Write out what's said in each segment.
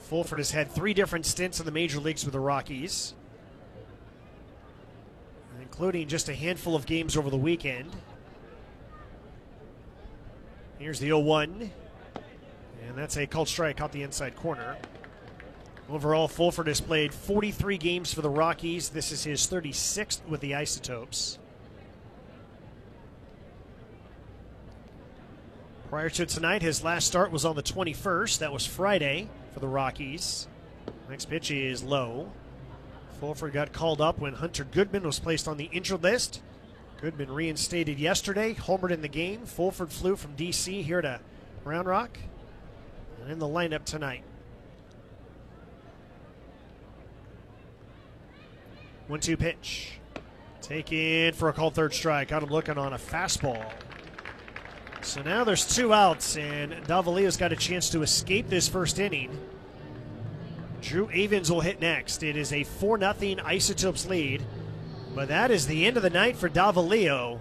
Fulford has had 3 different stints in the major leagues with the Rockies, including just a handful of games over the weekend. Here's the 0-1, and that's a called strike out the inside corner. Overall, Fulford has played 43 games for the Rockies. This is his 36th with the Isotopes. Prior to tonight, his last start was on the 21st. That was Friday for the Rockies. Next pitch is low. Fulford got called up when Hunter Goodman was placed on the injured list. Goodman reinstated yesterday, homered in the game. Fulford flew from D.C. here to Round Rock and in the lineup tonight. 1-2 pitch. Taken for a called third strike. Got him looking on a fastball. So now there's 2 outs, and Davalillo's got a chance to escape this first inning. Drew Avens will hit next. It is a 4-0 Isotopes lead, but that is the end of the night for Davalillo.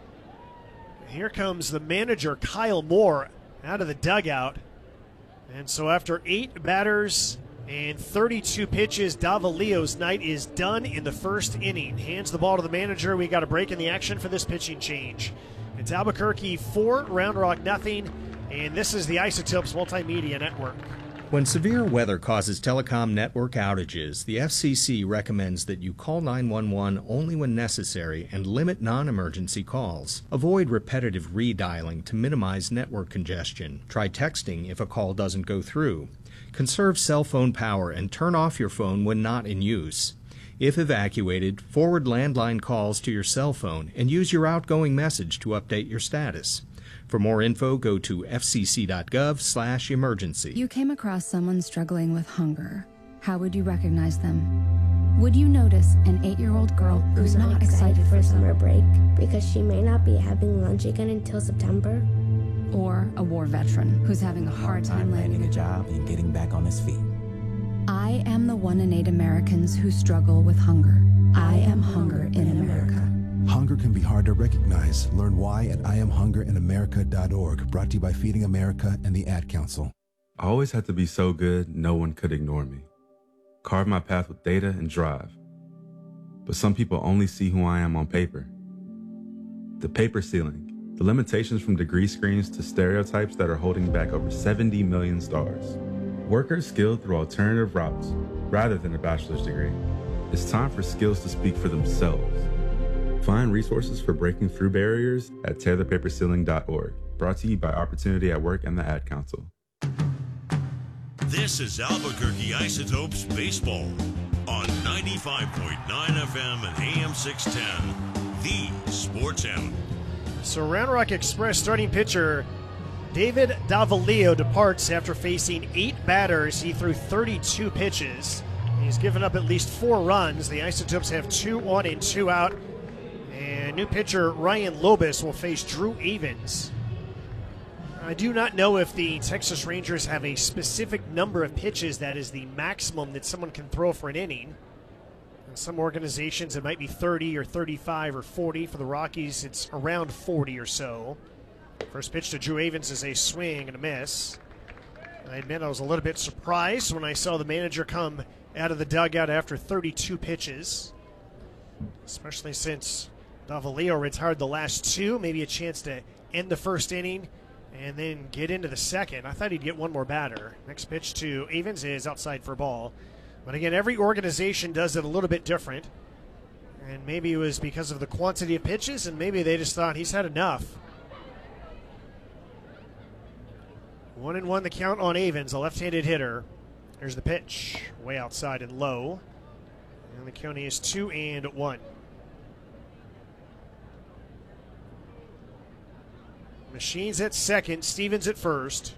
Here comes the manager, Kyle Moore, out of the dugout. And so after 8 batters and 32 pitches, Davalillo's night is done in the first inning. Hands the ball to the manager. We got a break in the action for this pitching change. It's Albuquerque 4, Round Rock nothing, and this is the Isotopes Multimedia Network. When severe weather causes telecom network outages, the FCC recommends that you call 911 only when necessary and limit non-emergency calls. Avoid repetitive redialing to minimize network congestion. Try texting if a call doesn't go through. Conserve cell phone power and turn off your phone when not in use. If evacuated, forward landline calls to your cell phone and use your outgoing message to update your status. For more info, go to fcc.gov/emergency. You came across someone struggling with hunger. How would you recognize them? Would you notice an 8-year-old girl who's not excited for summer break because she may not be having lunch again until September? Or a war veteran who's having a hard time landing a job and getting back on his feet? I am the 1 in 8 Americans who struggle with hunger. I am hunger in America. Hunger can be hard to recognize. Learn why at IamHungerInAmerica.org. Brought to you by Feeding America and the Ad Council. I always had to be so good, no one could ignore me. Carve my path with data and drive. But some people only see who I am on paper. The paper ceiling, the limitations from degree screens to stereotypes that are holding back over 70 million stars. Workers skilled through alternative routes rather than a bachelor's degree. It's time for skills to speak for themselves. Find resources for breaking through barriers at tearthepaperceiling.org. Brought to you by Opportunity at Work and the Ad Council. This is Albuquerque Isotopes Baseball on 95.9 FM and AM 610, the Sports Animal. So Round Rock Express starting pitcher David Davalillo departs after facing 8 batters. He threw 32 pitches. He's given up at least 4 runs. The Isotopes have 2 on and 2 out. And new pitcher Ryan Lobus will face Drew Avens. I do not know if the Texas Rangers have a specific number of pitches that is the maximum that someone can throw for an inning. In some organizations it might be 30 or 35 or 40. For the Rockies it's around 40 or so. First pitch to Drew Avens is a swing and a miss. I admit I was a little bit surprised when I saw the manager come out of the dugout after 32 pitches, especially since Davalillo retired the last 2, maybe a chance to end the first inning and then get into the second. I thought he'd get 1 more batter. Next pitch to Avens is outside for a ball. But again, every organization does it a little bit different. And maybe it was because of the quantity of pitches, and maybe they just thought he's had enough. 1-1 the count on Avens, a left-handed hitter. There's the pitch, way outside and low. And the count is 2-1. Machines at second, Stevens at first.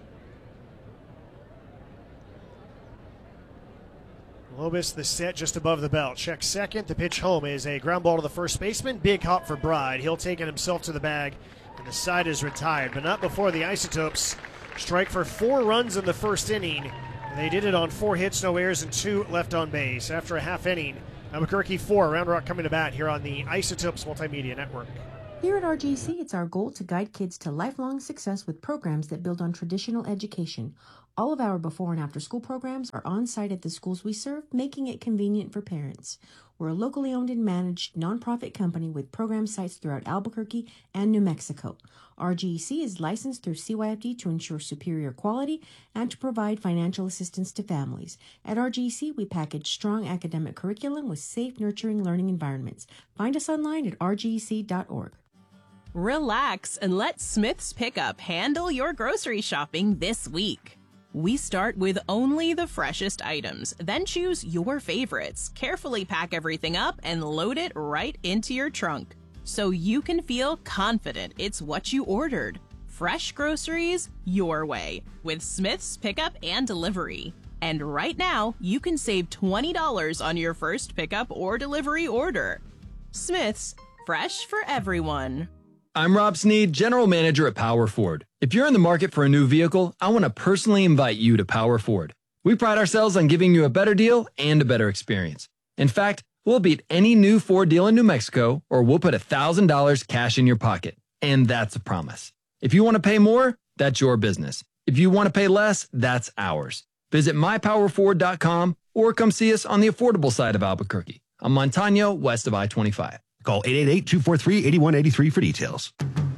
Lobus the set just above the belt. Check second. The pitch home is a ground ball to the first baseman. Big hop for Bride. He'll take it himself to the bag, and the side is retired. But not before the Isotopes strike for 4 runs in the first inning. They did it on 4 hits, no errors, and 2 left on base. After a half inning, Albuquerque 4, Round Rock coming to bat here on the Isotopes Multimedia Network. Here at RGC, it's our goal to guide kids to lifelong success with programs that build on traditional education. All of our before and after school programs are on site at the schools we serve, making it convenient for parents. We're a locally owned and managed nonprofit company with program sites throughout Albuquerque and New Mexico. RGC is licensed through CYFD to ensure superior quality and to provide financial assistance to families. At RGC, we package strong academic curriculum with safe, nurturing learning environments. Find us online at rgc.org. Relax and let Smith's Pickup handle your grocery shopping this week. We start with only the freshest items, then choose your favorites, carefully pack everything up, and load it right into your trunk, so you can feel confident it's what you ordered. Fresh groceries your way with Smith's Pickup and Delivery. And right now, you can save $20 on your first pickup or delivery order. Smith's, fresh for everyone. I'm Rob Sneed, General Manager at Power Ford. If you're in the market for a new vehicle, I want to personally invite you to Power Ford. We pride ourselves on giving you a better deal and a better experience. In fact, we'll beat any new Ford deal in New Mexico, or we'll put $1,000 cash in your pocket. And that's a promise. If you want to pay more, that's your business. If you want to pay less, that's ours. Visit mypowerford.com or come see us on the affordable side of Albuquerque, on Montano, west of I-25. Call 888-243-8183 for details.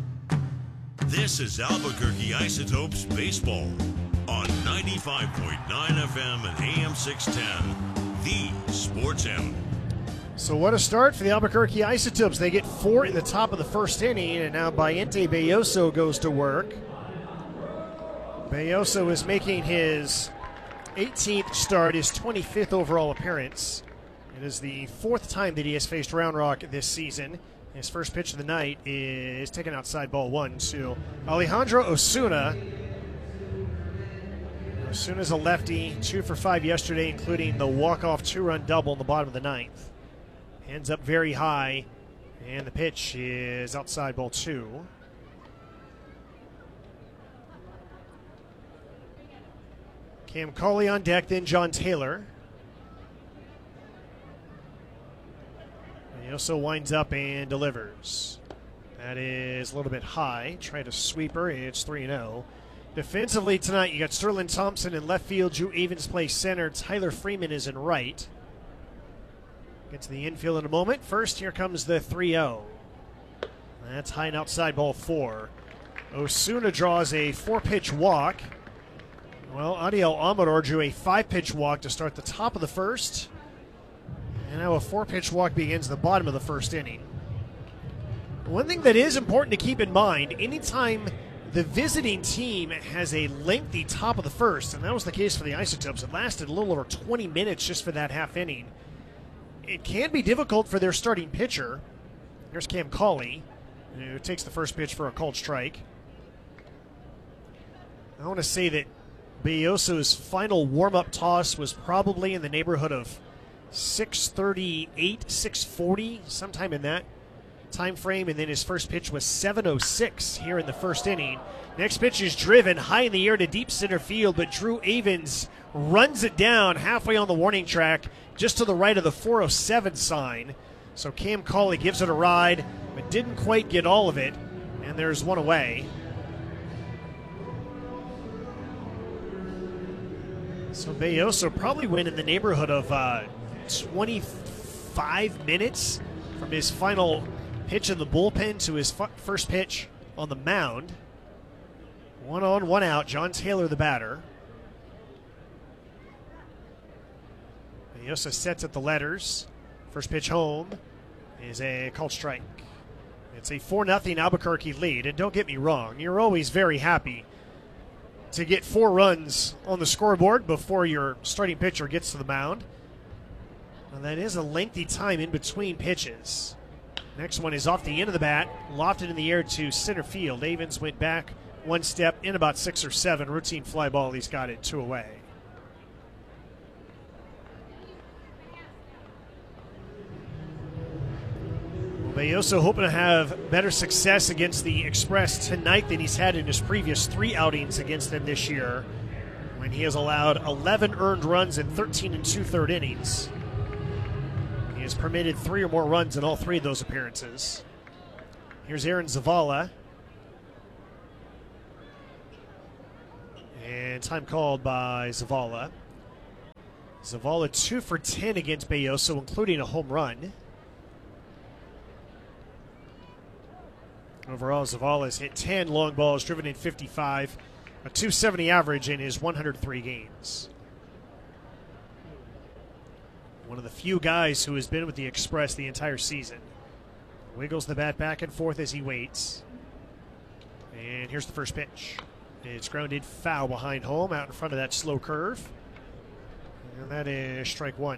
This is Albuquerque Isotopes Baseball on 95.9 FM and AM 610, the Sports Animal. So what a start for the Albuquerque Isotopes. They get 4 in the top of the first inning, and now Bayente Belloso goes to work. Belloso is making his 18th start, his 25th overall appearance. It is the 4th time that he has faced Round Rock this season. His first pitch of the night is taken outside, ball 1 to Alejandro Osuna. Osuna's a lefty, 2 for 5 yesterday, including the walk-off 2-run double in the bottom of the 9th. Hands up very high, and the pitch is outside, ball 2. Cam Cauley on deck, then John Taylor. He also winds up and delivers. That is a little bit high. Tried a sweeper. It's 3-0. Defensively tonight, you got Sterling Thompson in left field. Drew Avens plays center. Tyler Freeman is in right. Get to the infield in a moment. First, here comes the 3-0. That's high and outside, ball 4. Osuna draws a 4-pitch walk. Well, Adiel Amador drew a 5-pitch walk to start the top of the first. And now a 4-pitch walk begins the bottom of the first inning. One thing that is important to keep in mind, anytime the visiting team has a lengthy top of the first, and that was the case for the Isotopes, it lasted a little over 20 minutes just for that half inning. It can be difficult for their starting pitcher. Here's Cam Cauley, who takes the first pitch for a called strike. I want to say that Belloso's final warm-up toss was probably in the neighborhood of 6:38, 6:40, sometime in that time frame, and then his first pitch was 7:06 here in the first inning. Next pitch is driven high in the air to deep center field, but Drew Avens runs it down halfway on the warning track, just to the right of the 407 sign. So Cam Cauley gives it a ride, but didn't quite get all of it, and there's one away. So Belloso probably went in the neighborhood of 25 minutes from his final pitch in the bullpen to his first pitch on the mound. 1 on, 1 out. John Taylor, the batter. Belloso sets at the letters. First pitch home is a called strike. It's a 4-0 Albuquerque lead. And don't get me wrong, you're always very happy to get 4 runs on the scoreboard before your starting pitcher gets to the mound. And that is a lengthy time in between pitches. Next one is off the end of the bat, lofted in the air to center field. Avens went back 1 step in about 6 or 7. Routine fly ball, he's got it 2 away. Belloso hoping to have better success against the Express tonight than he's had in his previous 3 outings against them this year, when he has allowed 11 earned runs in 13 2/3 innings. He has permitted 3 or more runs in all 3 of those appearances. Here's Aaron Zavala. And time called by Zavala. Zavala 2 for 10 against Belloso, including a home run. Overall, Zavala's hit 10 long balls, driven in 55, a 270 average in his 103 games. One of the few guys who has been with the Express the entire season. Wiggles the bat back and forth as he waits. And here's the first pitch. It's grounded foul behind home, out in front of that slow curve. And that is strike one.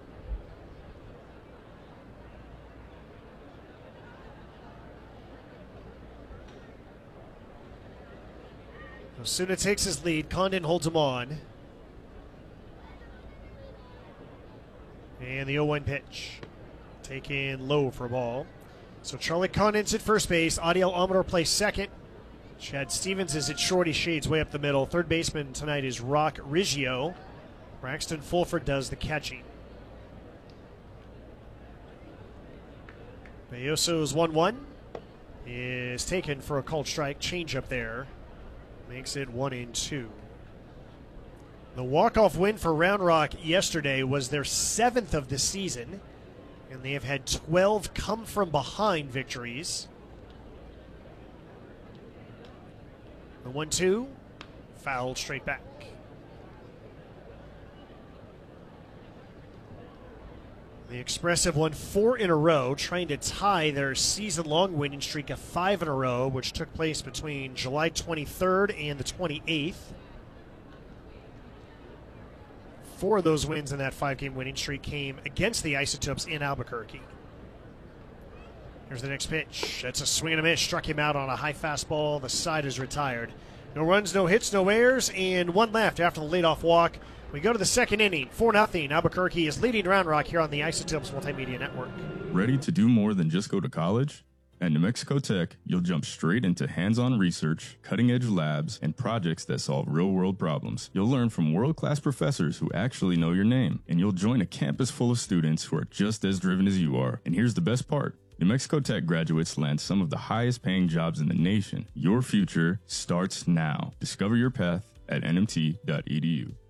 Osuna takes his lead. Condon holds him on. And the 0-1 pitch. Taken low for a ball. So Charlie Condon's at first base. Adiel Amador plays second. Chad Stevens is at short. He shades way up the middle. Third baseman tonight is Rock Riggio. Braxton Fulford does the catching. Belloso's 1-1 is taken for a called strike. Change up there. Makes it 1-2. The walk-off win for Round Rock yesterday was their 7th of the season, and they have had 12 come-from-behind victories. The 1-2, fouled straight back. The Express have won 4 in a row, trying to tie their season-long winning streak of 5 in a row, which took place between July 23rd and the 28th. 4 of those wins in that 5-game winning streak came against the Isotopes in Albuquerque. Here's the next pitch. That's a swing and a miss. Struck him out on a high fastball. The side is retired. No runs, no hits, no errors, and 1 left after the leadoff walk. We go to the second inning. 4-0. Albuquerque is leading Round Rock here on the Isotopes Multimedia Network. Ready to do more than just go to college? At New Mexico Tech, you'll jump straight into hands-on research, cutting-edge labs, and projects that solve real-world problems. You'll learn from world-class professors who actually know your name, and you'll join a campus full of students who are just as driven as you are. And here's the best part. New Mexico Tech graduates land some of the highest-paying jobs in the nation. Your future starts now. Discover your path at nmt.edu.